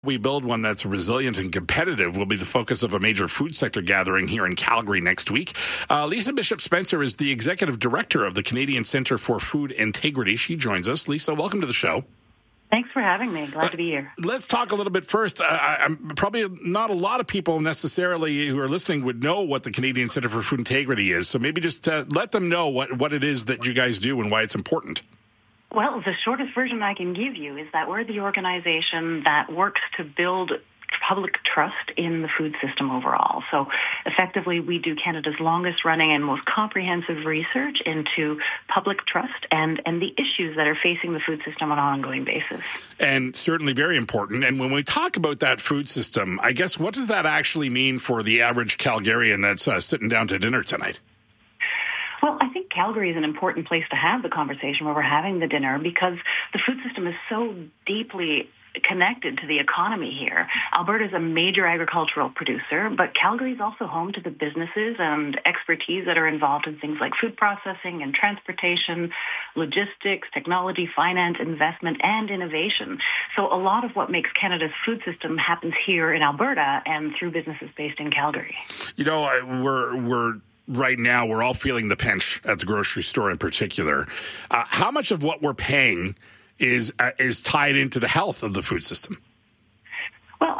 We build one that's resilient and competitive will be the focus of a major food sector gathering here in Calgary next week. Lisa Bishop-Spencer is the executive director of the Canadian Centre for Food Integrity. She joins us. Lisa, welcome to the show. Thanks for having me. Glad to be here. Let's talk a little bit first. I'm probably not a lot of people necessarily who are listening would know what the Canadian Centre for Food Integrity is. So maybe just let them know what it is that you guys do and why it's important. Well, the shortest version I can give you is that we're the organization that works to build public trust in the food system overall. So effectively, we do Canada's longest running and most comprehensive research into public trust and the issues that are facing the food system on an ongoing basis. And certainly very important. And when we talk about that food system, I guess what does that actually mean for the average Calgarian that's sitting down to dinner tonight? Well, I think Calgary is an important place to have the conversation where we're having the dinner because the food system is so deeply connected to the economy here. Alberta is a major agricultural producer, but Calgary is also home to the businesses and expertise that are involved in things like food processing and transportation, logistics, technology, finance, investment, and innovation. So a lot of what makes Canada's food system happens here in Alberta and through businesses based in Calgary. You know, we're right now, we're all feeling the pinch at the grocery store in particular. How much of what we're paying is tied into the health of the food system? Well,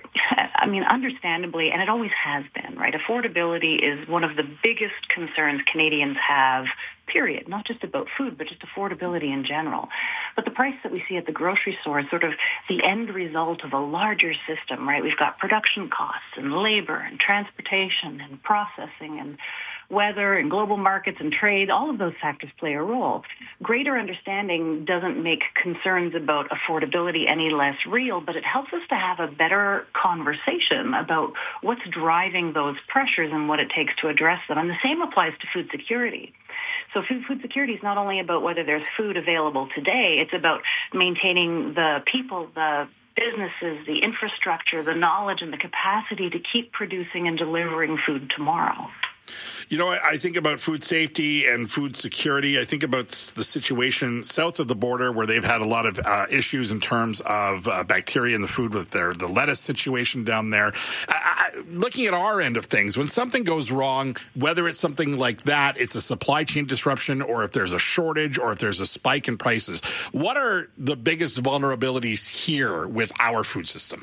I mean, understandably, and it always has been, right? Affordability is one of the biggest concerns Canadians have, period. Not just about food, but just affordability in general. But the price that we see at the grocery store is sort of the end result of a larger system, right? We've got production costs and labor and transportation and processing and weather and global markets and trade. All of those factors play a role. Greater understanding doesn't make concerns about affordability any less real, but it helps us to have a better conversation about what's driving those pressures and what it takes to address them. And the same applies to food security. So food security is not only about whether there's food available today, it's about maintaining the people, the businesses, the infrastructure, the knowledge, and the capacity to keep producing and delivering food tomorrow. You know, I think about food safety and food security. I think about the situation south of the border where they've had a lot of issues in terms of bacteria in the food with the lettuce situation down there. Looking at our end of things, when something goes wrong, whether it's something like that, it's a supply chain disruption, or if there's a shortage, or if there's a spike in prices, what are the biggest vulnerabilities here with our food system?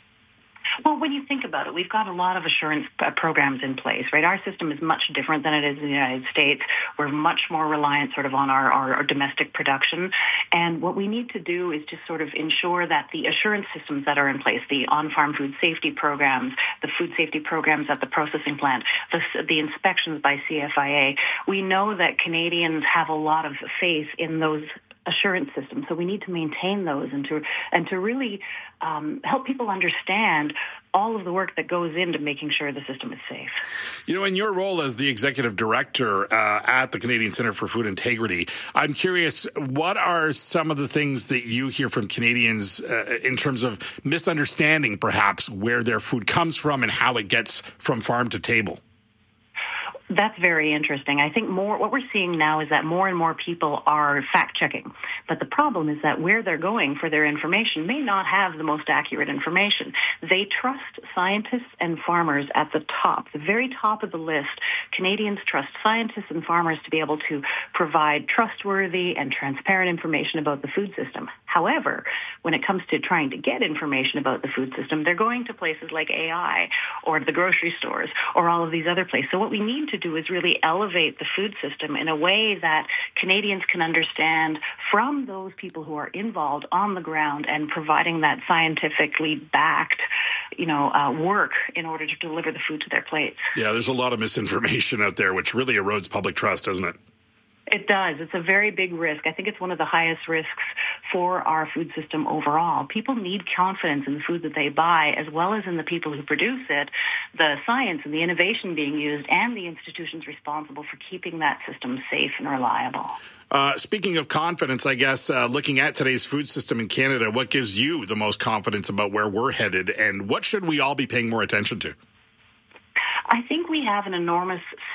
Well, when you think about it, we've got a lot of assurance programs in place, right? Our system is much different than it is in the United States. We're much more reliant sort of on our domestic production. And what we need to do is just sort of ensure that the assurance systems that are in place, the on-farm food safety programs, the food safety programs at the processing plant, the inspections by CFIA, we know that Canadians have a lot of faith in those assurance systems. So we need to maintain those and to really help people understand all of the work that goes into making sure the system is safe. You know, in your role as the executive director at the Canadian Centre for Food Integrity, I'm curious, what are some of the things that you hear from Canadians in terms of misunderstanding, perhaps, where their food comes from and how it gets from farm to table? That's very interesting. I think what we're seeing now is that more and more people are fact-checking. But the problem is that where they're going for their information may not have the most accurate information. They trust scientists and farmers at the top, the very top of the list. Canadians trust scientists and farmers to be able to provide trustworthy and transparent information about the food system. However, when it comes to trying to get information about the food system, they're going to places like AI or the grocery stores or all of these other places. So what we need to do is really elevate the food system in a way that Canadians can understand from those people who are involved on the ground and providing that scientifically backed, work in order to deliver the food to their plates. Yeah, there's a lot of misinformation out there, which really erodes public trust, doesn't it? It does. It's a very big risk. I think it's one of the highest risks for our food system overall. People need confidence in the food that they buy, as well as in the people who produce it, the science and the innovation being used, and the institutions responsible for keeping that system safe and reliable. Speaking of confidence, I guess, looking at today's food system in Canada, what gives you the most confidence about where we're headed, and what should we all be paying more attention to? I think we have an enormous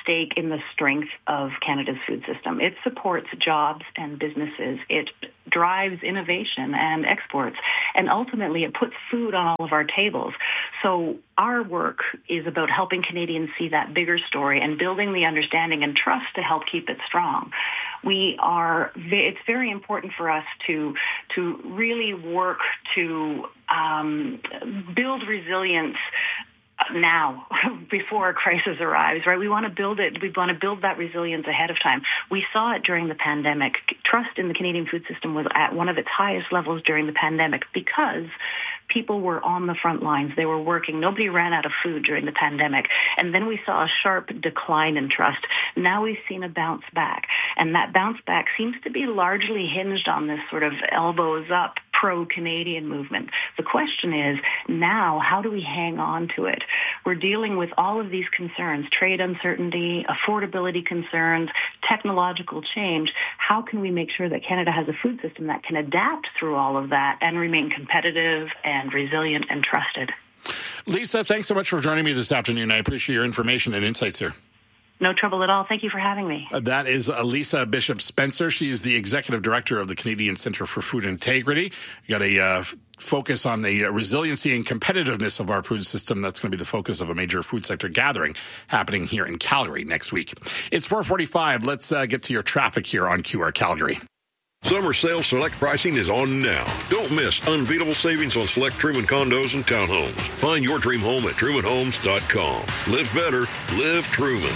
stake in the strength of Canada's food system. It supports jobs and businesses. It drives innovation and exports. And ultimately, it puts food on all of our tables. So our work is about helping Canadians see that bigger story and building the understanding and trust to help keep it strong. It's very important for us to really work to build resilience now, before a crisis arrives, right? We want to build it. We want to build that resilience ahead of time. We saw it during the pandemic. Trust in the Canadian food system was at one of its highest levels during the pandemic because people were on the front lines. They were working. Nobody ran out of food during the pandemic. And then we saw a sharp decline in trust. Now we've seen a bounce back. And that bounce back seems to be largely hinged on this sort of elbows up pro-Canadian movement. The question is, now, how do we hang on to it? We're dealing with all of these concerns, trade uncertainty, affordability concerns, technological change. How can we make sure that Canada has a food system that can adapt through all of that and remain competitive and resilient and trusted? Lisa, thanks so much for joining me this afternoon. I appreciate your information and insights here. No trouble at all. Thank you for having me. That is Lisa Bishop-Spencer. She is the Executive Director of the Canadian Centre for Food Integrity. We got a focus on the resiliency and competitiveness of our food system. That's going to be the focus of a major food sector gathering happening here in Calgary next week. It's 4:45. Let's get to your traffic here on QR Calgary. Summer sale select pricing is on now. Don't miss unbeatable savings on select Truman condos and townhomes. Find your dream home at trumanhomes.com. Live better. Live Truman.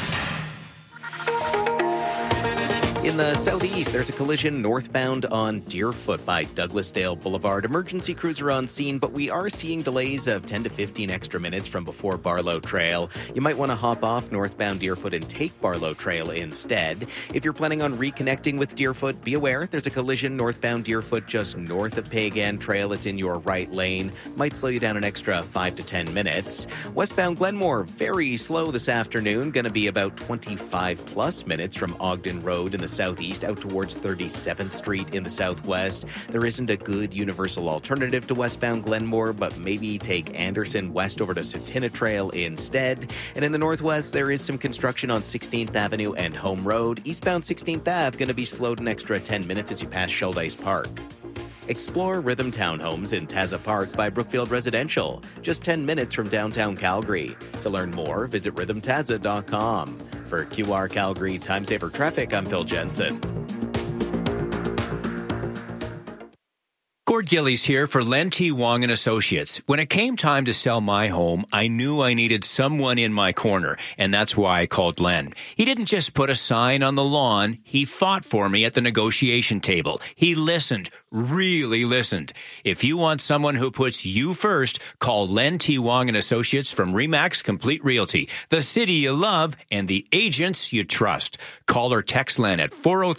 In the southeast, there's a collision northbound on Deerfoot by Douglasdale Boulevard. Emergency crews are on scene, but we are seeing delays of 10 to 15 extra minutes from before Barlow Trail. You might want to hop off northbound Deerfoot and take Barlow Trail instead. If you're planning on reconnecting with Deerfoot, be aware there's a collision northbound Deerfoot just north of Pagan Trail. It's in your right lane. Might slow you down an extra 5 to 10 minutes. Westbound Glenmore, very slow this afternoon. Going to be about 25 plus minutes from Ogden Road in the southeast out towards 37th Street in the southwest. There isn't a good universal alternative to westbound Glenmore, but maybe take Anderson west over to Sutina Trail instead. And in the northwest, there is some construction on 16th Avenue and Home Road. Eastbound 16th Ave going to be slowed an extra 10 minutes as you pass Shoaldice Park. Explore Rhythm Townhomes in Taza Park by Brookfield Residential, just 10 minutes from downtown Calgary. To learn more, visit rhythmtaza.com. For QR Calgary Time Saver Traffic, I'm Phil Jensen. Gord Gillies here for Len T. Wong & Associates. When it came time to sell my home, I knew I needed someone in my corner, and that's why I called Len. He didn't just put a sign on the lawn. He fought for me at the negotiation table. He listened, really listened. If you want someone who puts you first, call Len T. Wong & Associates from RE/MAX Complete Realty, the city you love and the agents you trust. Call or text Len at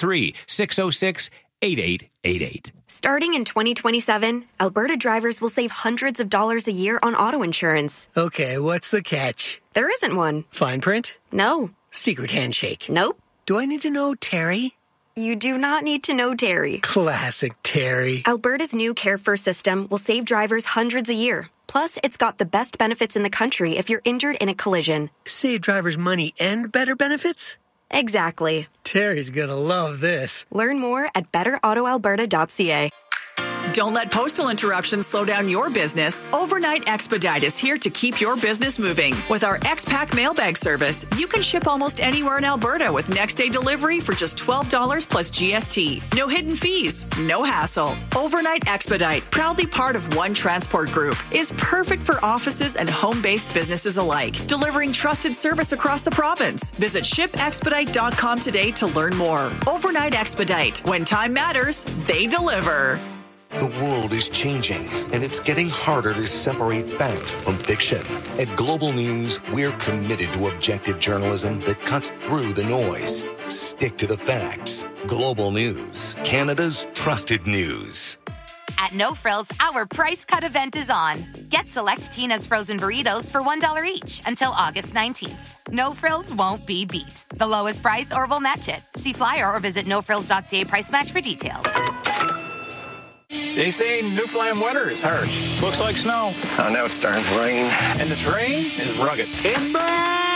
403-606-8888. Starting in 2027, Alberta drivers will save hundreds of dollars a year on auto insurance. Okay, what's the catch? There isn't one. Fine print? No. Secret handshake? Nope. Do I need to know Terry? You do not need to know Terry. Classic Terry. Alberta's new Care First system will save drivers hundreds a year. Plus, it's got the best benefits in the country if you're injured in a collision. Save drivers money and better benefits? Exactly. Terry's gonna love this. Learn more at betterautoalberta.ca. Don't let postal interruptions slow down your business. Overnight Expedite is here to keep your business moving. With our X-Pack mailbag service, you can ship almost anywhere in Alberta with next-day delivery for just $12 plus GST. No hidden fees, no hassle. Overnight Expedite, proudly part of One Transport Group, is perfect for offices and home-based businesses alike, delivering trusted service across the province. Visit shipexpedite.com today to learn more. Overnight Expedite. When time matters, they deliver. The world is changing, and it's getting harder to separate fact from fiction. At Global News, we're committed to objective journalism that cuts through the noise. Stick to the facts. Global News, Canada's trusted news. At No Frills, our price cut event is on. Get select Tina's frozen burritos for $1 each until August 19th. No Frills won't be beat. The lowest price or we'll match it. See flyer or visit nofrills.ca price match for details. They say Newfoundland winter is harsh. Looks like snow. Oh, now it's starting to rain. And the terrain is rugged. Timber!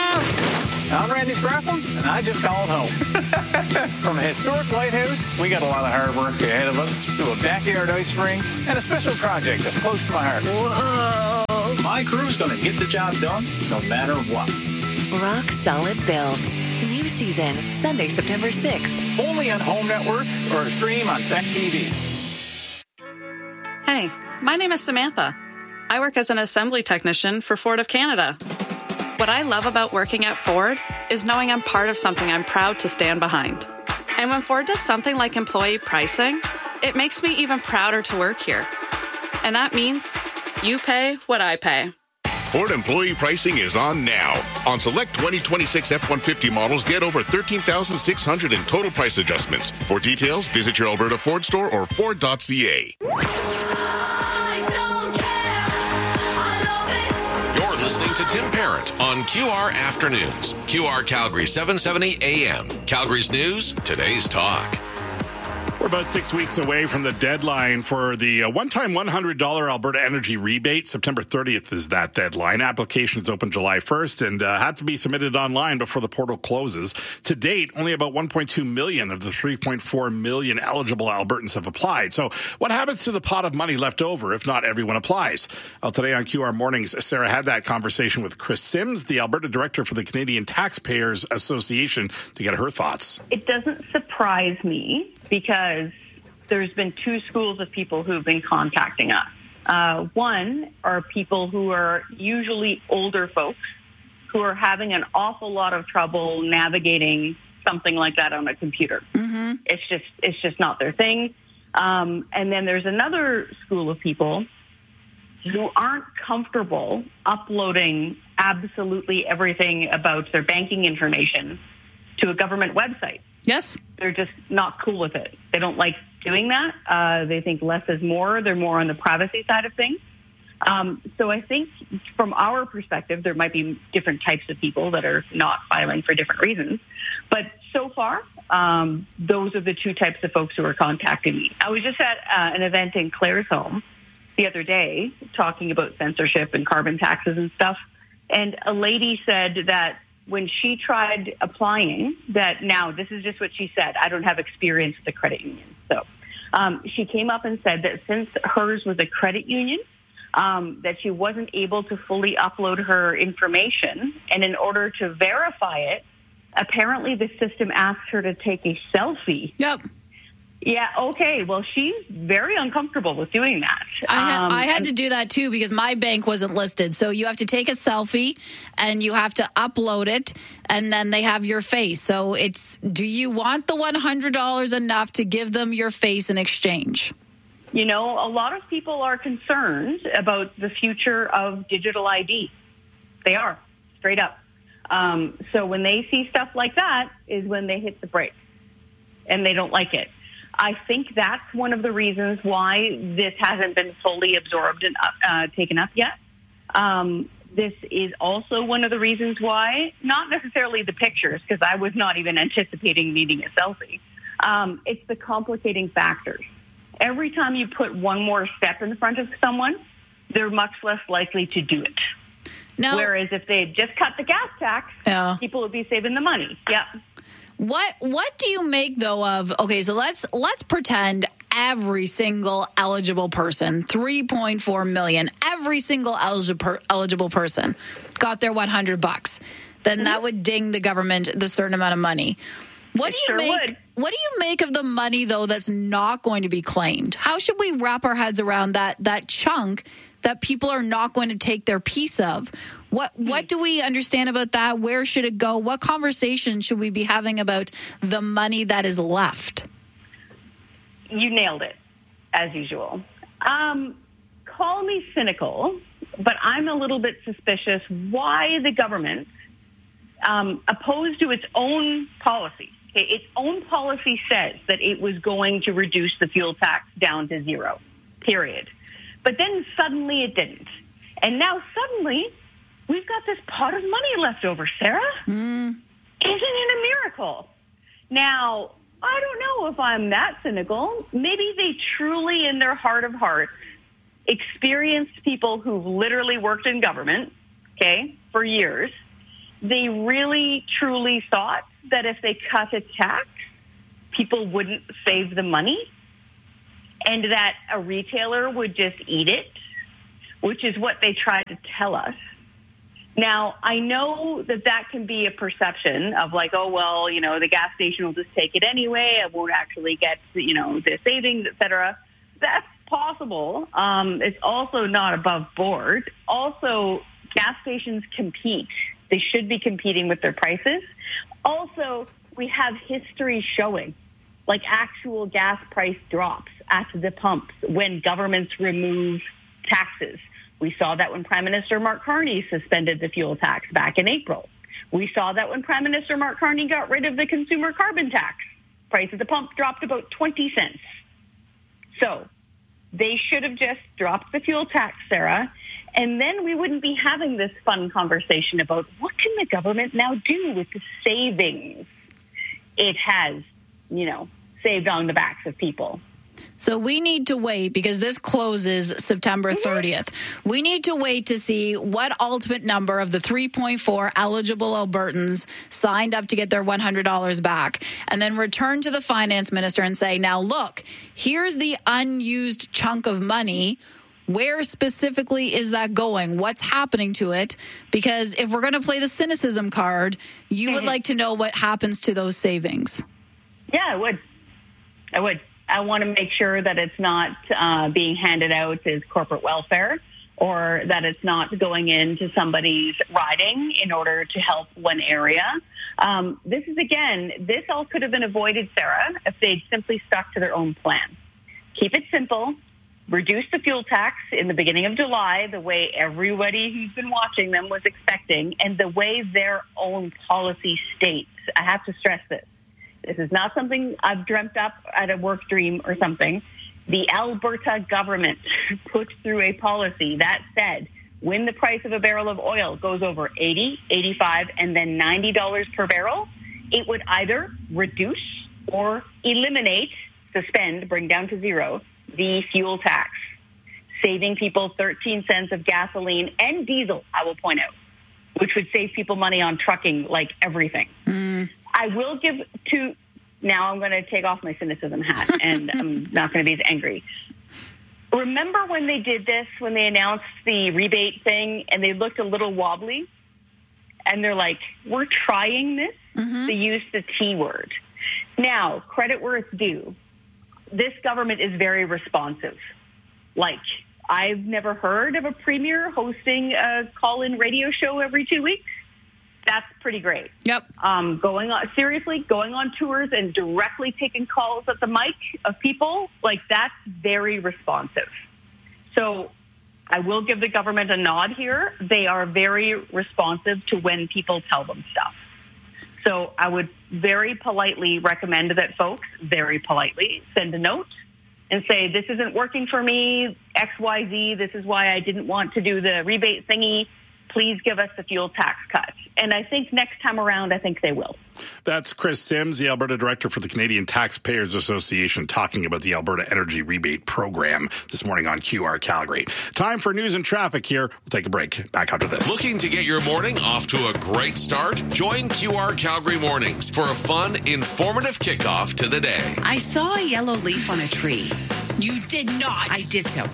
I'm Randy Spraffel, and I just called home. From a historic lighthouse, we got a lot of hard work ahead of us, to a backyard ice rink, and a special project that's close to my heart. Whoa! My crew's going to get the job done, no matter what. Rock Solid Builds. New season, Sunday, September 6th. Only on Home Network or stream on Stack TV. Hey, my name is Samantha. I work as an assembly technician for Ford of Canada. What I love about working at Ford is knowing I'm part of something I'm proud to stand behind. And when Ford does something like employee pricing, it makes me even prouder to work here. And that means you pay what I pay. Ford employee pricing is on now. On select 2026 F-150 models, get over $13,600 in total price adjustments. For details, visit your Alberta Ford store or Ford.ca. Listening to Tim Parent on QR Afternoons. QR Calgary 770 AM. Calgary's news, today's talk. We're about 6 weeks away from the deadline for the one-time $100 Alberta Energy rebate. September 30th is that deadline. Applications open July 1st and have to be submitted online before the portal closes. To date, only about 1.2 million of the 3.4 million eligible Albertans have applied. So what happens to the pot of money left over if not everyone applies? Well, today on QR Mornings, Sarah had that conversation with Chris Sims, the Alberta Director for the Canadian Taxpayers Association, to get her thoughts. It doesn't surprise me because there's been two schools of people who've been contacting us. One are people who are usually older folks who are having an awful lot of trouble navigating something like that on a computer. Mm-hmm. It's just not their thing. And then there's another school of people who aren't comfortable uploading absolutely everything about their banking information to a government website. Yes. They're just not cool with it. They don't like doing that. They think less is more. They're more on the privacy side of things. So I think from our perspective, there might be different types of people that are not filing for different reasons. But so far, those are the two types of folks who are contacting me. I was just at an event in Claresholm the other day talking about censorship and carbon taxes and stuff. And a lady said that when she tried applying, that now, this is just what she said, I don't have experience with the credit union. So she came up and said that since hers was a credit union, that she wasn't able to fully upload her information. And in order to verify it, apparently the system asked her to take a selfie. Yep. Yeah, okay. Well, she's very uncomfortable with doing that. I had to do that, too, because my bank wasn't listed. So you have to take a selfie, and you have to upload it, and then they have your face. So do you want the $100 enough to give them your face in exchange? You know, a lot of people are concerned about the future of digital ID. They are, straight up. So when they see stuff like that is when they hit the brakes, and they don't like it. I think that's one of the reasons why this hasn't been fully absorbed and taken up yet. This is also one of the reasons why, not necessarily the pictures, because I was not even anticipating needing a selfie. It's the complicating factors. Every time you put one more step in front of someone, they're much less likely to do it. No. Whereas if they had just cut the gas tax, people would be saving the money. Yeah. What do you make, though, of, okay, so let's pretend every single eligible person, 3.4 million, every single eligible person got their $100. Then that would ding the government the certain amount of money. What do you make of the money, though, that's not going to be claimed? How should we wrap our heads around that chunk that people are not going to take their piece of? What do we understand about that? Where should it go? What conversation should we be having about the money that is left? You nailed it, as usual. Call me cynical, but I'm a little bit suspicious why the government, opposed to its own policy, its own policy says that it was going to reduce the fuel tax down to zero, period. But then suddenly it didn't. And now suddenly we've got this pot of money left over, Sarah. Isn't it a miracle? Now, I don't know if I'm that cynical. Maybe they truly, in their heart of hearts, experienced people who've literally worked in government, for years, they really, truly thought that if they cut a tax, people wouldn't save the money and that a retailer would just eat it, which is what they tried to tell us. Now, I know that can be a perception of like, oh, well, the gas station will just take it anyway. I won't actually get, the savings, et cetera. That's possible. It's also not above board. Also, gas stations compete. They should be competing with their prices. Also, we have history showing, like actual gas price drops at the pumps when governments remove taxes. We saw that when Prime Minister Mark Carney suspended the fuel tax back in April. We saw that when Prime Minister Mark Carney got rid of the consumer carbon tax. Price at the pump dropped about 20 cents. So they should have just dropped the fuel tax, Sarah, and then we wouldn't be having this fun conversation about what can the government now do with the savings it has, saved on the backs of people. So we need to wait because this closes September 30th. We need to wait to see what ultimate number of the 3.4 eligible Albertans signed up to get their $100 back and then return to the finance minister and say, now look, here's the unused chunk of money. Where specifically is that going? What's happening to it? Because if we're going to play the cynicism card, you would like to know what happens to those savings. Yeah, I would. I want to make sure that it's not being handed out as corporate welfare or that it's not going into somebody's riding in order to help one area. This all could have been avoided, Sarah, if they'd simply stuck to their own plan. Keep it simple. Reduce the fuel tax in the beginning of July, the way everybody who's been watching them was expecting, and the way their own policy states. I have to stress this. This is not something I've dreamt up at a work dream or something. The Alberta government put through a policy that said when the price of a barrel of oil goes over $80, $85, and then $90 per barrel, it would either reduce or eliminate, suspend, bring down to zero, the fuel tax, saving people 13 cents of gasoline and diesel, I will point out, which would save people money on trucking like everything. I will give to, now I'm going to take off my cynicism hat and I'm not going to be as angry. Remember when they did this, when they announced the rebate thing and they looked a little wobbly and they're like, we're trying this? They used the T word. Now, credit where it's due. This government is very responsive. Like, I've never heard of a premier hosting a call-in radio show every 2 weeks. That's pretty great. Yep. Going on tours and directly taking calls at the mic of people, like that's very responsive. So I will give the government a nod here. They are very responsive to when people tell them stuff. So I would very politely recommend that folks very politely send a note and say, this isn't working for me, XYZ, this is why I didn't want to do the rebate thingy. Please give us the fuel tax cut. And I think next time around, I think they will. That's Chris Sims, the Alberta Director for the Canadian Taxpayers Association, talking about the Alberta Energy Rebate Program this morning on QR Calgary. Time for news and traffic here. We'll take a break. Back after this. Looking to get your morning off to a great start? Join QR Calgary Mornings for a fun, informative kickoff to the day. I saw a yellow leaf on a tree. You did not. I did so.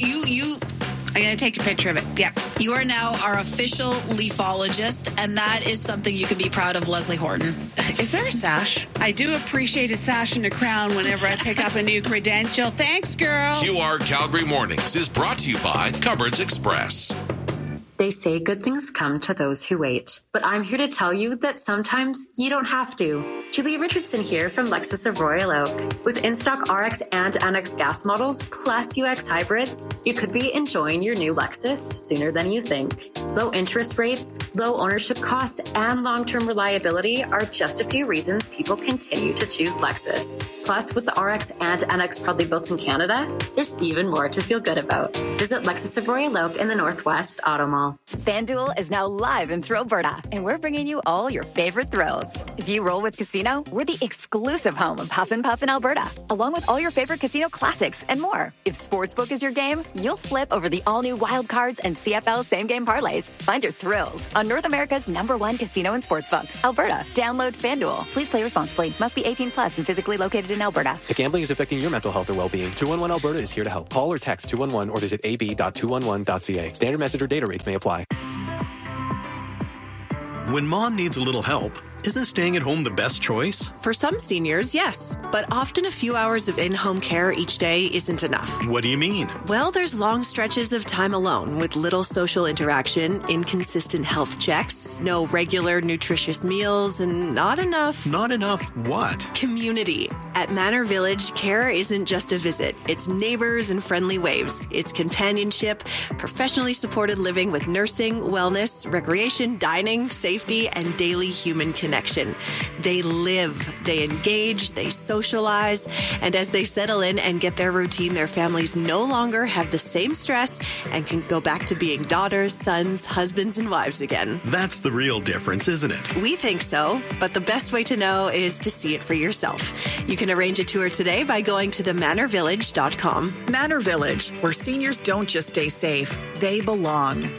I'm going to take a picture of it. Yep. You are now our official leafologist, and that is something you can be proud of, Leslie Horton. Is there a sash? I do appreciate a sash and a crown whenever I pick up a new credential. Thanks, girl. QR Calgary Mornings is brought to you by Cupboards Express. They say good things come to those who wait, but I'm here to tell you that sometimes you don't have to. Julia Richardson here from Lexus of Royal Oak. With in-stock RX and NX gas models plus UX hybrids, you could be enjoying your new Lexus sooner than you think. Low interest rates, low ownership costs, and long-term reliability are just a few reasons people continue to choose Lexus. Plus, with the RX and NX proudly built in Canada, there's even more to feel good about. Visit Lexus of Royal Oak in the Northwest Auto Mall. FanDuel. FanDuel is now live in Thrillberta, and we're bringing you all your favorite thrills. If you roll with Casino, we're the exclusive home of Huff and Puff in Alberta, along with all your favorite casino classics and more. If Sportsbook is your game, you'll flip over the all-new Wild Cards and CFL same-game parlays. Find your thrills on North America's #1 casino and sportsbook, Alberta. Download FanDuel. Please play responsibly. Must be 18 plus and physically located in Alberta. If gambling is affecting your mental health or well-being, 211 Alberta is here to help. Call or text 211 or visit ab.211.ca. Standard message or data rates may apply. When mom needs a little help, isn't staying at home the best choice? For some seniors, yes. But often a few hours of in-home care each day isn't enough. What do you mean? Well, there's long stretches of time alone with little social interaction, inconsistent health checks, no regular nutritious meals, and not enough... Not enough what? Community. At Manor Village, care isn't just a visit. It's neighbors and friendly waves. It's companionship, professionally supported living with nursing, wellness, recreation, dining, safety, and daily human connection. They live, they engage, they socialize, and as they settle in and get their routine, their families no longer have the same stress and can go back to being daughters, sons, husbands, and wives again. That's the real difference, isn't it? We think so, but the best way to know is to see it for yourself. You can arrange a tour today by going to themanorvillage.com. Manor Village, where seniors don't just stay safe, they belong.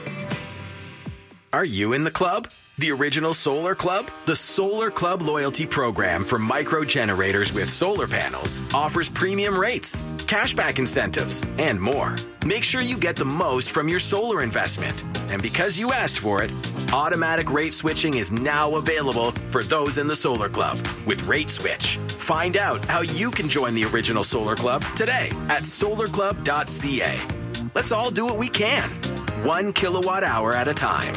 Are you in the club? The original Solar Club? The Solar Club loyalty program for micro generators with solar panels offers premium rates, cashback incentives, and more. Make sure you get the most from your solar investment. And because you asked for it, automatic rate switching is now available for those in the Solar Club with Rate Switch. Find out how you can join the original Solar Club today at solarclub.ca. Let's all do what we can, 1 kilowatt hour at a time.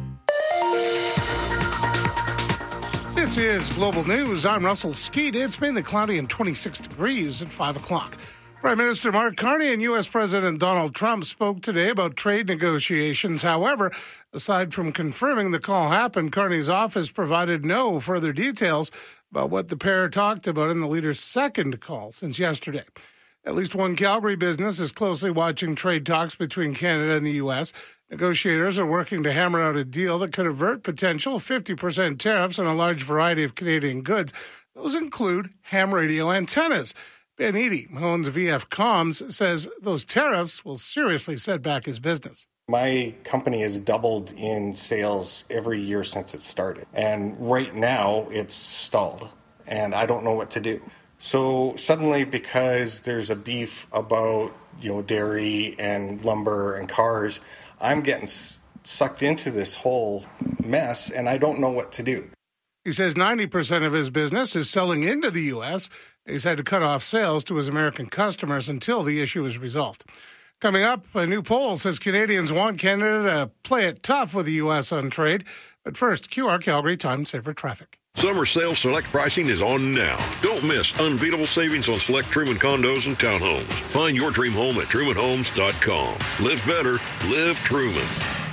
This is Global News. I'm Russell Skeet. It's mainly cloudy and 26 degrees at 5 o'clock. Prime Minister Mark Carney and U.S. President Donald Trump spoke today about trade negotiations. However, aside from confirming the call happened, Carney's office provided no further details about what the pair talked about in the leader's second call since yesterday. At least one Calgary business is closely watching trade talks between Canada and the U.S. Negotiators are working to hammer out a deal that could avert potential 50% tariffs on a large variety of Canadian goods. Those include ham radio antennas. Ben Eady, who owns VF Comms, says those tariffs will seriously set back his business. My company has doubled in sales every year since it started. And right now it's stalled and I don't know what to do. So suddenly, because there's a beef about, dairy and lumber and cars, I'm getting sucked into this whole mess and I don't know what to do. He says 90% of his business is selling into the U.S. He's had to cut off sales to his American customers until the issue is resolved. Coming up, a new poll says Canadians want Canada to play it tough with the U.S. on trade. But first, QR Calgary Time Saver Traffic. Summer sale select pricing is on now. Don't miss unbeatable savings on select Truman condos and townhomes. Find your dream home at trumanhomes.com. Live better, live Truman.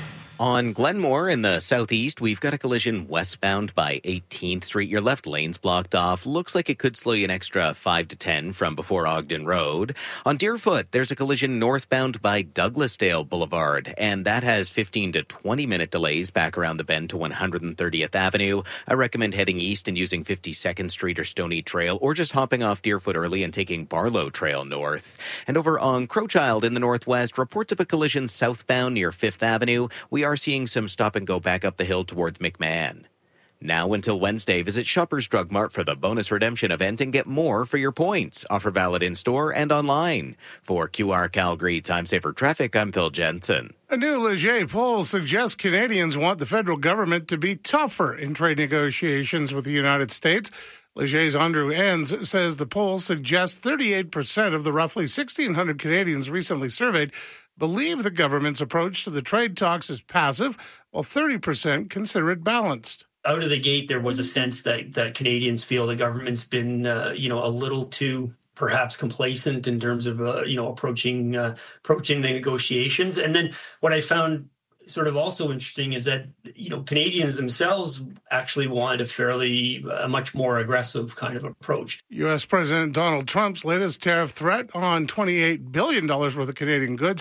On Glenmore in the southeast, we've got a collision westbound by 18th Street. Your left lane's blocked off. Looks like it could slow you an extra 5 to 10 from before Ogden Road. On Deerfoot, there's a collision northbound by Douglasdale Boulevard, and that has 15 to 20-minute delays back around the bend to 130th Avenue. I recommend heading east and using 52nd Street or Stony Trail, or just hopping off Deerfoot early and taking Barlow Trail north. And over on Crowchild in the northwest, reports of a collision southbound near 5th Avenue. We are seeing some stop and go back up the hill towards McMahon. Now until Wednesday, visit Shoppers Drug Mart for the bonus redemption event and get more for your points. Offer valid in-store and online. For QR Calgary Time Saver Traffic, I'm Phil Jensen. A new Leger poll suggests Canadians want the federal government to be tougher in trade negotiations with the United States. Leger's Andrew Enns says the poll suggests 38% of the roughly 1,600 Canadians recently surveyed believe the government's approach to the trade talks is passive, while 30% consider it balanced. Out of the gate, there was a sense that Canadians feel the government's been, a little too perhaps complacent in terms of, approaching the negotiations. And then what I found sort of also interesting is that, Canadians themselves actually want a much more aggressive kind of approach. U.S. President Donald Trump's latest tariff threat on $28 billion worth of Canadian goods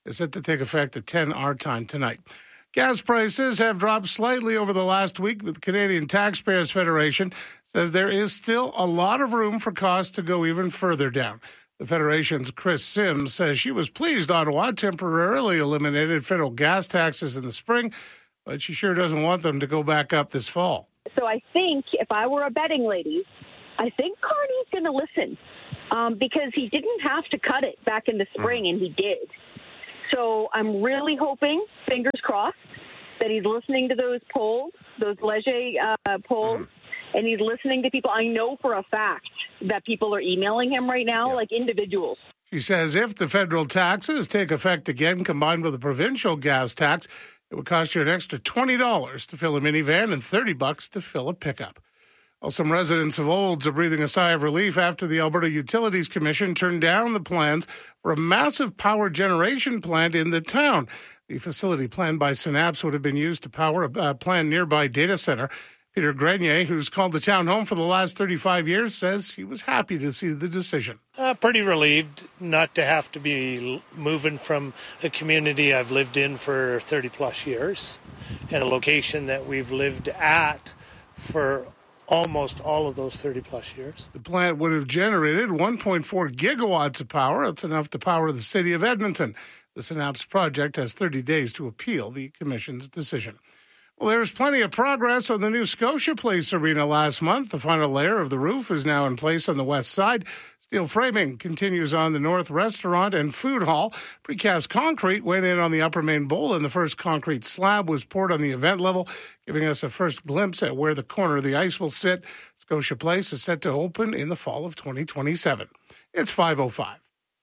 is set to take effect at 10 our time tonight. Gas prices have dropped slightly over the last week, but the Canadian Taxpayers Federation says there is still a lot of room for costs to go even further down. The Federation's Chris Sims says she was pleased Ottawa temporarily eliminated federal gas taxes in the spring, but she sure doesn't want them to go back up this fall. So I think if I were a betting lady, I think Carney's going to listen because he didn't have to cut it back in the spring, and he did. So I'm really hoping, fingers crossed, that he's listening to those polls, those Leger polls, and he's listening to people. I know for a fact that people are emailing him right now, like individuals. She says if the federal taxes take effect again, combined with a provincial gas tax, it would cost you an extra $20 to fill a minivan and $30 to fill a pickup. Well, some residents of Olds are breathing a sigh of relief after the Alberta Utilities Commission turned down the plans for a massive power generation plant in the town. The facility planned by Synapse would have been used to power a planned nearby data center. Peter Grenier, who's called the town home for the last 35 years, says he was happy to see the decision. Pretty relieved not to have to be moving from a community I've lived in for 30-plus years and a location that we've lived at for almost all of those 30-plus years. The plant would have generated 1.4 gigawatts of power. That's enough to power the city of Edmonton. The Synapse project has 30 days to appeal the commission's decision. Well, there was plenty of progress on the new Scotia Place Arena last month. The final layer of the roof is now in place on the west side. Steel framing continues on the north restaurant and food hall. Precast concrete went in on the upper main bowl, and the first concrete slab was poured on the event level, giving us a first glimpse at where the corner of the ice will sit. Scotia Place is set to open in the fall of 2027. It's 5:05.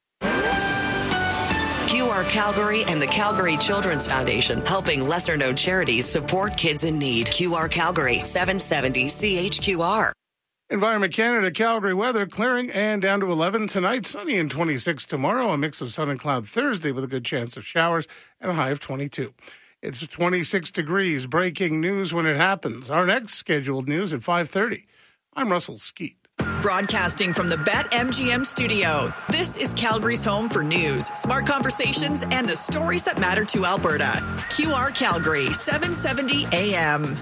QR Calgary and the Calgary Children's Foundation, helping lesser-known charities support kids in need. QR Calgary, 770 CHQR. Environment Canada Calgary weather clearing and down to 11 tonight, sunny and 26 tomorrow, a mix of sun and cloud Thursday with a good chance of showers and a high of 22. It's 26 degrees. Breaking news when it happens. Our next scheduled news at 5:30. I'm Russell Skeet. Broadcasting from the BetMGM studio, this is Calgary's home for news, smart conversations, and the stories that matter to Alberta. QR Calgary, 770 AM.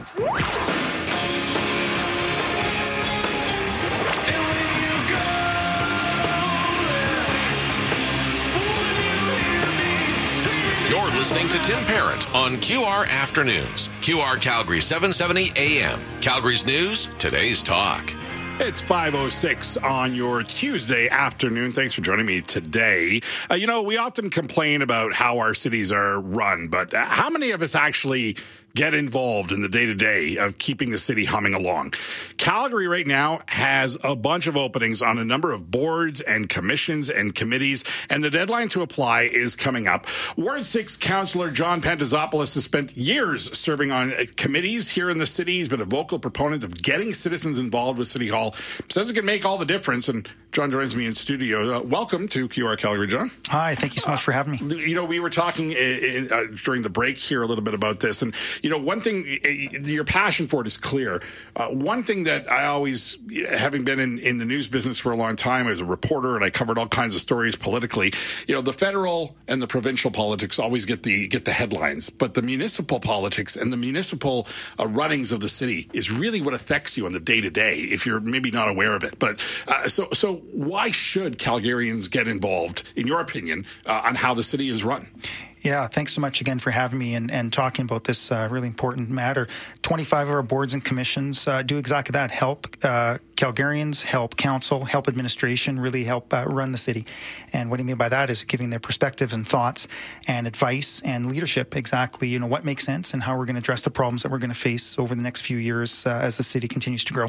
You're listening to Tim Parent on QR Afternoons. QR Calgary, 770 AM. Calgary's news, today's talk. It's 5:06 on your Tuesday afternoon. Thanks for joining me today. We often complain about how our cities are run, but how many of us actually get involved in the day-to-day of keeping the city humming along? Calgary right now has a bunch of openings on a number of boards and commissions and committees, and the deadline to apply is coming up. Ward 6 Councillor John Pantazopoulos has spent years serving on committees here in the city. He's been a vocal proponent of getting citizens involved with City Hall. Says it can make all the difference, and John joins me in studio. Welcome to QR Calgary, John. Hi, thank you so much for having me. We were talking during the break here a little bit about this, and one thing, your passion for it is clear. One thing that I always, having been in the news business for a long time as a reporter, and I covered all kinds of stories politically, the federal and the provincial politics always get the headlines, but the municipal politics and the municipal runnings of the city is really what affects you on the day-to-day, if you're maybe not aware of it. But so why should Calgarians get involved, in your opinion, on how the city is run? Yeah, thanks so much again for having me and talking about this really important matter. 25 of our boards and commissions do exactly that, help Calgarians, help council, help administration, really help run the city. And what I mean by that is giving their perspectives and thoughts and advice and leadership, exactly, what makes sense and how we're going to address the problems that we're going to face over the next few years as the city continues to grow.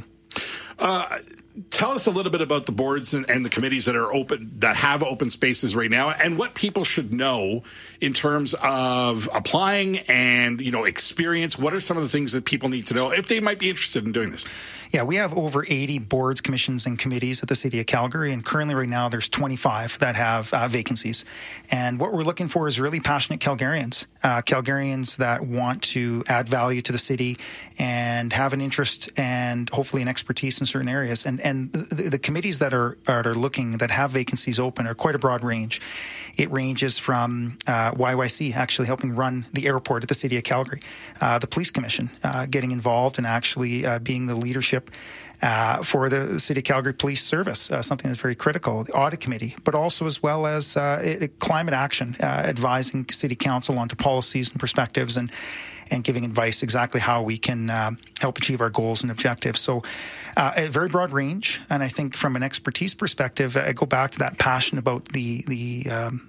Tell us a little bit about the boards and the committees that are open, that have open spaces right now, and what people should know in terms of applying and, experience. What are some of the things that people need to know if they might be interested in doing this? Yeah, we have over 80 boards, commissions, and committees at the City of Calgary, and currently right now there's 25 that have vacancies. And what we're looking for is really passionate Calgarians, Calgarians that want to add value to the city and have an interest and hopefully an expertise in certain areas. And the committees that are looking, that have vacancies open, are quite a broad range. It ranges from YYC actually helping run the airport at the City of Calgary, the Police Commission getting involved and actually being the leadership for the City of Calgary Police Service, something that's very critical, the Audit Committee, but also as well as climate action, advising City Council onto policies and perspectives and giving advice exactly how we can help achieve our goals and objectives. So a very broad range. And I think from an expertise perspective, I go back to that passion about the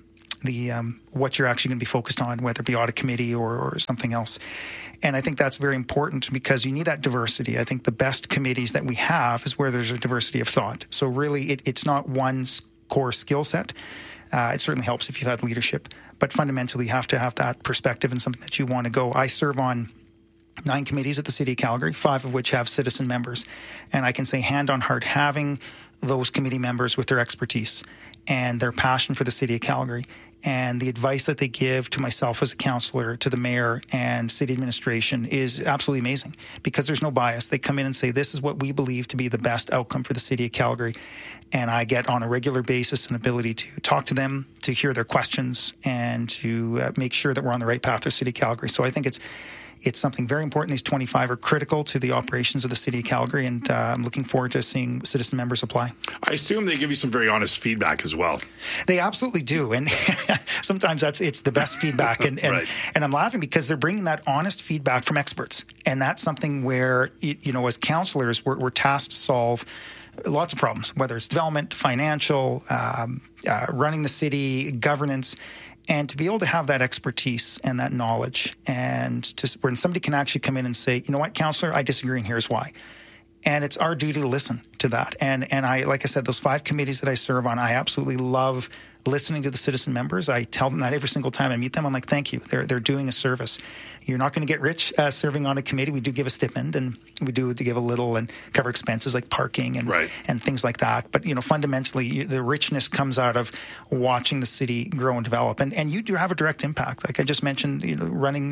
what you're actually going to be focused on, whether it be Audit Committee or something else. And I think that's very important because you need that diversity. I think the best committees that we have is where there's a diversity of thought. So really, it's not one core skill set. It certainly helps if you've had leadership, but fundamentally you have to have that perspective and something that you want to go. I serve on 9 committees at the City of Calgary, 5 of which have citizen members. And I can say hand on heart, having those committee members with their expertise and their passion for the City of Calgary and the advice that they give to myself as a councillor, to the mayor and city administration is absolutely amazing because there's no bias. They come in and say, this is what we believe to be the best outcome for the City of Calgary. And I get on a regular basis an ability to talk to them, to hear their questions, and to make sure that we're on the right path for City of Calgary. So I think it's something very important. These 25 are critical to the operations of the City of Calgary, and I'm looking forward to seeing citizen members apply. I assume they give you some very honest feedback as well. They absolutely do, and sometimes it's the best feedback. And right. And I'm laughing because they're bringing that honest feedback from experts, and that's something where as councillors we're tasked to solve lots of problems, whether it's development, financial, running the city, governance. And to be able to have that expertise and that knowledge, and when somebody can actually come in and say, you know what, councillor, I disagree, and here's why. And it's our duty to listen to that. And I, like I said, those 5 committees that I serve on, I absolutely love listening to the citizen members. I tell them that every single time I meet them. I'm like, thank you. They're doing a service. You're not going to get rich serving on a committee. We do give a stipend, and we do to give a little and cover expenses like parking and things like that. But fundamentally, the richness comes out of watching the city grow and develop. And you do have a direct impact. Like I just mentioned, running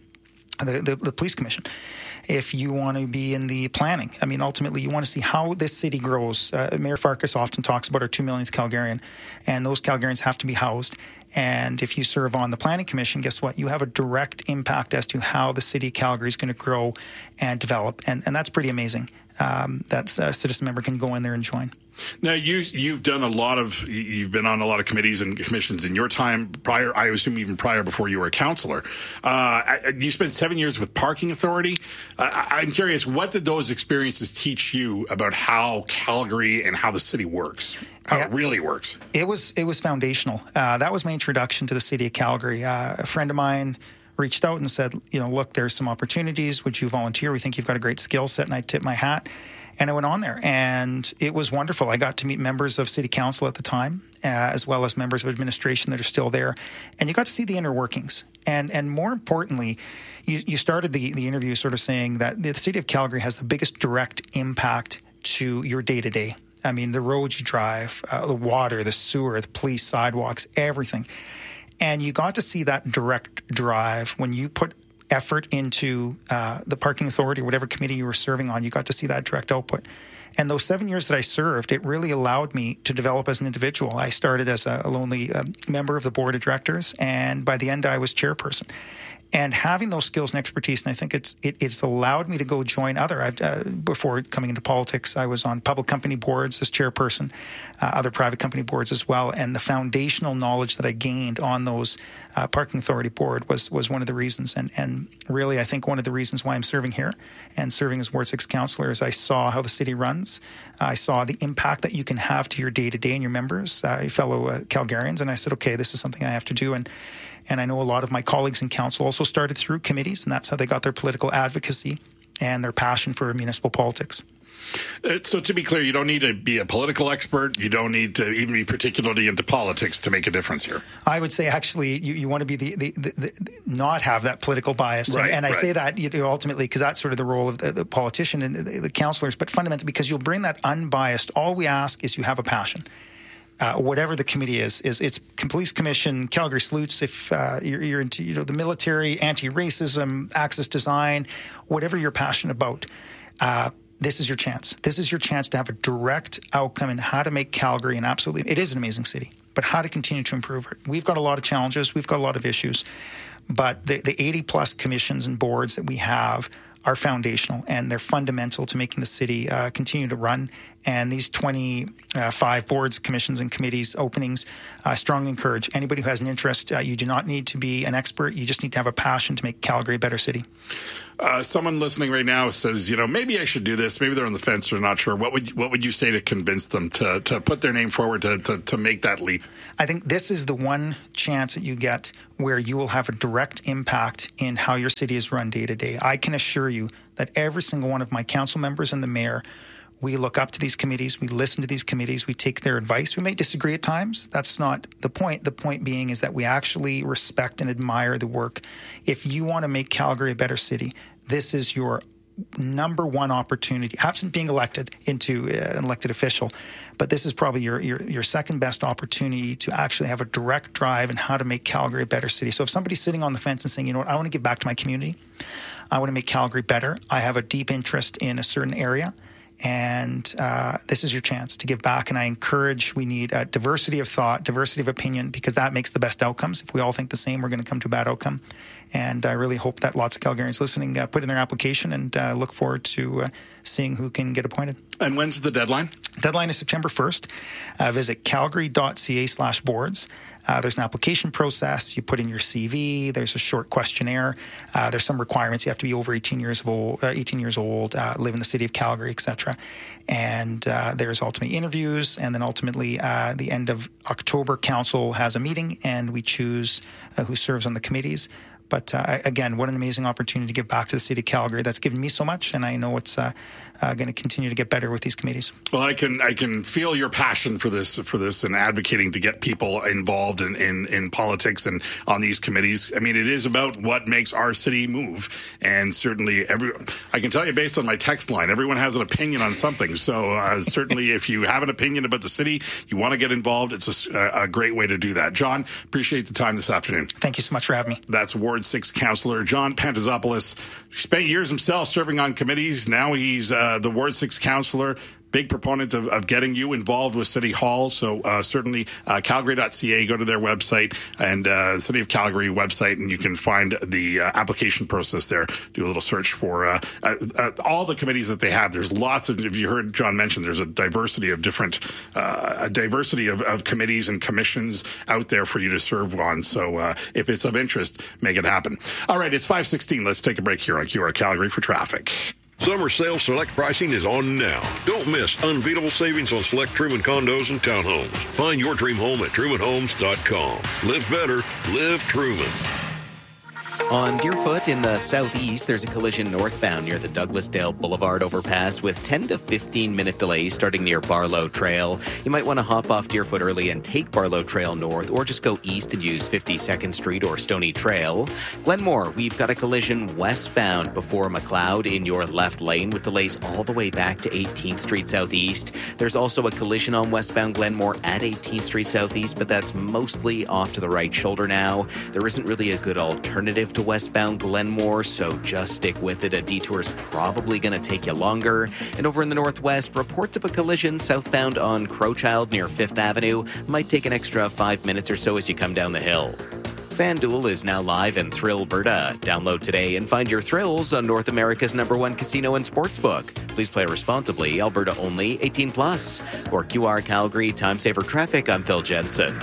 the police commission. If you want to be in the planning, ultimately you want to see how this city grows. Mayor Farkas often talks about our 2 millionth Calgarian, and those Calgarians have to be housed. And if you serve on the planning commission, guess what? You have a direct impact as to how the city of Calgary is going to grow and develop. And that's pretty amazing. That a citizen member can go in there and join. Now, you've been on a lot of committees and commissions in your time prior, I assume even prior before you were a councillor. You spent 7 years with Parking Authority. I'm curious, what did those experiences teach you about how Calgary and how the city works? How it really works? It was foundational. That was my introduction to the City of Calgary. A friend of mine reached out and said, look, there's some opportunities. Would you volunteer? We think you've got a great skill set. And I tipped my hat. And I went on there, and it was wonderful. I got to meet members of City Council at the time, as well as members of administration that are still there. And you got to see the inner workings. And more importantly, you started the interview sort of saying that the City of Calgary has the biggest direct impact to your day-to-day. The roads you drive, the water, the sewer, the police, sidewalks, everything. And you got to see that direct drive when you put effort into the Parking Authority or whatever committee you were serving on. You got to see that direct output. And those 7 years that I served, it really allowed me to develop as an individual. I started as a lonely member of the board of directors, and by the end I was chairperson. And having those skills and expertise, and I think it's allowed me to go join other. Before coming into politics, I was on public company boards as chairperson, other private company boards as well. And the foundational knowledge that I gained on those Parking Authority board was one of the reasons. And really, I think one of the reasons why I'm serving here and serving as Ward 6 councillor is I saw how the city runs. I saw the impact that you can have to your day-to-day and your members, your fellow Calgarians. And I said, okay, this is something I have to do. And I know a lot of my colleagues in council also started through committees, and that's how they got their political advocacy and their passion for municipal politics. So to be clear, you don't need to be a political expert. You don't need to even be particularly into politics to make a difference here. I would say actually you want to be the not have that political bias. Right, and I right. say that ultimately because that's sort of the role of the politician and the councillors, but fundamentally because you'll bring that unbiased. All we ask is you have a passion. Whatever the committee is it's police commission, Calgary Salutes, if you're into the military, anti-racism, access design, whatever you're passionate about. This is your chance. This is your chance to have a direct outcome in how to make Calgary it is an amazing city, but how to continue to improve it. We've got a lot of challenges. We've got a lot of issues, but the 80 plus commissions and boards that we have are foundational and they're fundamental to making the city continue to run. And these 25 boards, commissions, and committees openings, I strongly encourage anybody who has an interest. You do not need to be an expert. You just need to have a passion to make Calgary a better city. Someone listening right now says, maybe I should do this. Maybe they're on the fence or not sure. What would you say to convince them to put their name forward to make that leap? I think this is the one chance that you get where you will have a direct impact in how your city is run day to day. I can assure you that every single one of my council members and the mayor, we look up to these committees, we listen to these committees, we take their advice. We may disagree at times. That's not the point. The point being is that we actually respect and admire the work. If you want to make Calgary a better city, this is your number one opportunity, absent being elected into an elected official, but this is probably your second best opportunity to actually have a direct drive in how to make Calgary a better city. So if somebody's sitting on the fence and saying, I want to give back to my community, I want to make Calgary better, I have a deep interest in a certain area, and this is your chance to give back. And I encourage, we need a diversity of thought, diversity of opinion, because that makes the best outcomes. If we all think the same, we're going to come to a bad outcome. And I really hope that lots of Calgarians listening put in their application and look forward to seeing who can get appointed. And when's the deadline? Deadline is September 1st. Visit calgary.ca/boards. There's an application process. You put in your CV. There's a short questionnaire. There's some requirements. You have to be over 18 years old, live in the city of Calgary, etc. And there's ultimately interviews. And then ultimately, the end of October, council has a meeting, and we choose who serves on the committees. But again, what an amazing opportunity to give back to the city of Calgary. That's given me so much, and I know it's going to continue to get better with these committees. Well, I can feel your passion for this, and advocating to get people involved in politics and on these committees. I mean, it is about what makes our city move, and certainly I can tell you based on my text line, everyone has an opinion on something. So certainly, if you have an opinion about the city, you want to get involved, it's a great way to do that. John, appreciate the time this afternoon. Thank you so much for having me. That's Ward 6 Councillor John Pantazopoulos. Spent years himself serving on committees. Now he's the Ward 6 Councillor. Big proponent of getting you involved with City Hall. So certainly calgary.ca, go to their website, and City of Calgary website, and you can find the application process there. Do a little search for all the committees that they have. There's lots of, if you heard John mention, there's a diversity of different, of committees and commissions out there for you to serve on. So if it's of interest, make it happen. All right, it's 5:16. Let's take a break here on QR Calgary for traffic. Summer sale select pricing is on now. Don't miss unbeatable savings on select Truman condos and townhomes. Find your dream home at trumanhomes.com. Live better, live Truman. On Deerfoot in the southeast, there's a collision northbound near the Douglasdale Boulevard overpass with 10 to 15-minute delays starting near Barlow Trail. You might want to hop off Deerfoot early and take Barlow Trail north, or just go east and use 52nd Street or Stony Trail. Glenmore, we've got a collision westbound before McLeod in your left lane with delays all the way back to 18th Street Southeast. There's also a collision on westbound Glenmore at 18th Street Southeast, but that's mostly off to the right shoulder now. There isn't really a good alternative to westbound Glenmore, so just stick with it. A detour is probably going to take you longer. And over in the northwest, reports of a collision southbound on Crowchild near 5th Avenue. Might take an extra 5 minutes or so as you come down the hill. FanDuel is now live in Thrillberta. Download today and find your thrills on North America's #1 casino and sportsbook. Please play responsibly. Alberta only. 18+. For QR Calgary Time Saver Traffic, I'm Phil Jensen.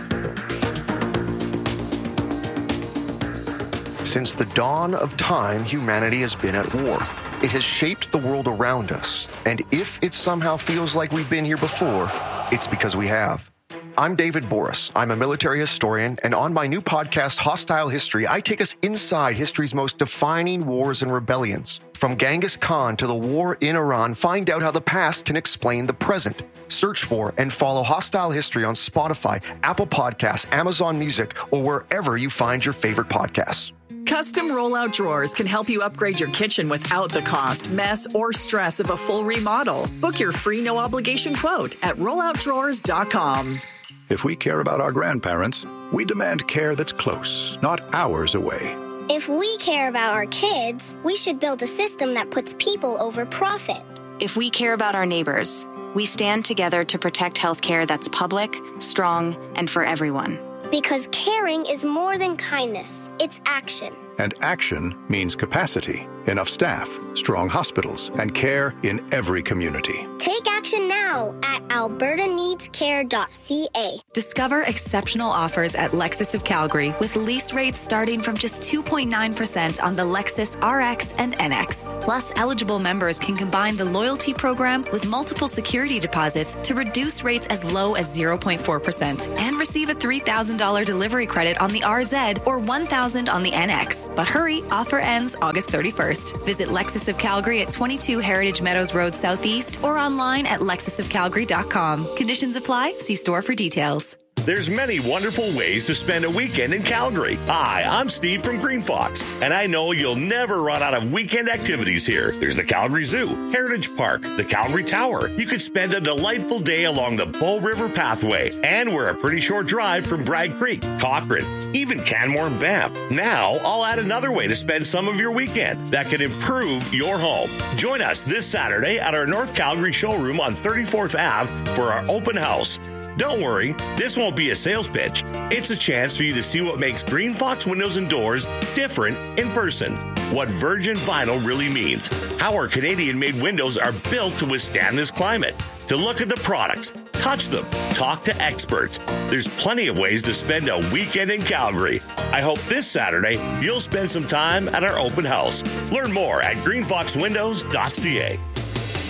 Since the dawn of time, humanity has been at war. It has shaped the world around us. And if it somehow feels like we've been here before, it's because we have. I'm David Boris. I'm a military historian, and on my new podcast, Hostile History, I take us inside history's most defining wars and rebellions. From Genghis Khan to the war in Iran, find out how the past can explain the present. Search for and follow Hostile History on Spotify, Apple Podcasts, Amazon Music, or wherever you find your favorite podcasts. Custom rollout drawers can help you upgrade your kitchen without the cost, mess, or stress of a full remodel. Book your free no-obligation quote at rolloutdrawers.com. If we care about our grandparents, we demand care that's close, not hours away. If we care about our kids, we should build a system that puts people over profit. If we care about our neighbors, we stand together to protect healthcare that's public, strong, and for everyone. Because caring is more than kindness, it's action. And action means capacity, enough staff, strong hospitals, and care in every community. Take action now at albertaneedscare.ca. Discover exceptional offers at Lexus of Calgary with lease rates starting from just 2.9% on the Lexus RX and NX. Plus, eligible members can combine the loyalty program with multiple security deposits to reduce rates as low as 0.4% and receive a $3,000 delivery credit on the RZ or $1,000 on the NX. But hurry, offer ends August 31st. Visit Lexus of Calgary at 22 Heritage Meadows Road Southeast or online at lexusofcalgary.com. Conditions apply. See store for details. There's many wonderful ways to spend a weekend in Calgary. Hi, I'm Steve from Green Fox, and I know you'll never run out of weekend activities here. There's the Calgary Zoo, Heritage Park, the Calgary Tower. You could spend a delightful day along the Bow River Pathway, and we're a pretty short drive from Bragg Creek, Cochrane, even Canmore and Banff. Now, I'll add another way to spend some of your weekend that can improve your home. Join us this Saturday at our North Calgary showroom on 34th Ave for our open house. Don't worry, this won't be a sales pitch. It's a chance for you to see what makes Green Fox Windows and Doors different in person. What virgin vinyl really means. How our Canadian-made windows are built to withstand this climate. To look at the products, touch them, talk to experts. There's plenty of ways to spend a weekend in Calgary. I hope this Saturday you'll spend some time at our open house. Learn more at greenfoxwindows.ca.